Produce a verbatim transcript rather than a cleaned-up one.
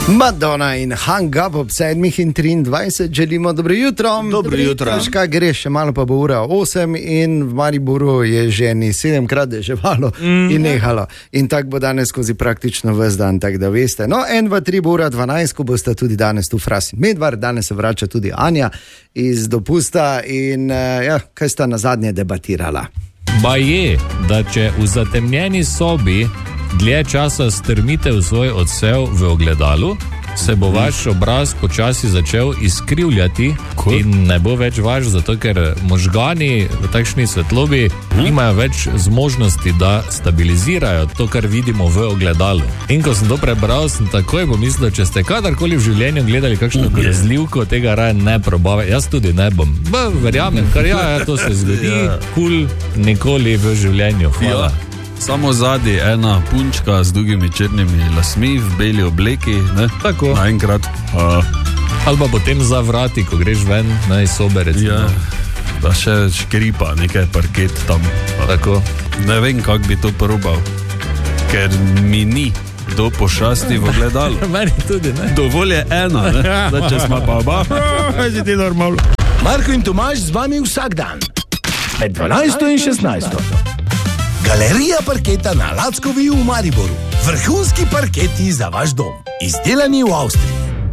Madonna in Hang Up ob sedmih in triindvajset želimo dobro jutro. Dobro jutro. Kaj greš, še malo pa bo ura osem in v Mariboru je že ni sedemkrat deževalo mm. in nehalo. In tak bo danes skozi praktično ves dan, tak da veste. No, en, dva, tri bo ura dvanajst, ko boste tudi danes tu Fras in Medvard, danes se vrača tudi Anja iz dopusta in ja, kaj sta na zadnje debatirala? Ba je, da če v zatemnjeni sobi dlje časa strmite v svoj odsev v ogledalu, se bo vaš obraz počasi začel izkrivljati cool. In ne bo več vaš, zato ker možgani v takšni svetlobi hmm? imajo več zmožnosti, da stabilizirajo to, kar vidimo v ogledalu. In ko sem to prebral, sem takoj pomislil, če ste kadarkoli v življenju gledali kakšno grozljivko, tega raje ne probave. Jaz tudi ne bom. Ba, verjamem, kar ja, to se zgodi, kul, cool, nikoli v življenju. Hvala. Ja. Samo zadnji ena punčka z dolgimi črnimi lasmi v beli obleki, ne? Tako. Naenkrat. Uh. Ali pa potem za vrati, ko greš ven, ne, iz sobe, recimo. Ja, da še škripa, nekaj parket tam. Tako. Ne vem, kako bi to probal, ker mi ni do pošasti v ogledalu. Meni tudi, ne? Dovolj je ena, ne? Da če smo pa oba, si ti normalno. Marko in Tomaž z vami vsak dan. Med dvanajsto in šestnajsto. Galerija parketa na Lackovi v Mariboru. Vrhunski parketi za vaš dom. Izdelani v Avstriji.